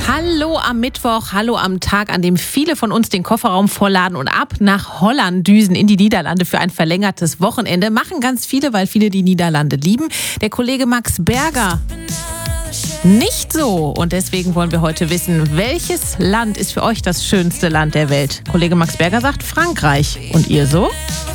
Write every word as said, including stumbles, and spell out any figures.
Hallo am Mittwoch, hallo am Tag, an dem viele von uns den Kofferraum vollladen und ab nach Holland düsen, in die Niederlande für ein verlängertes Wochenende. Machen ganz viele, weil viele die Niederlande lieben. Der Kollege Max Berger nicht so. Und deswegen wollen wir heute wissen, welches Land ist für euch das schönste Land der Welt? Kollege Max Berger sagt Frankreich. Und ihr so?